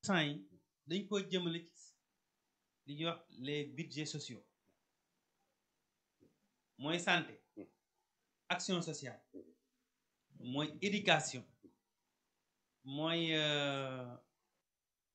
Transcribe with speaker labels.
Speaker 1: sant yi dañ ko jëmale ci li ñuy wax les budgets sociaux mooy santé action sociale mooy éducation mooy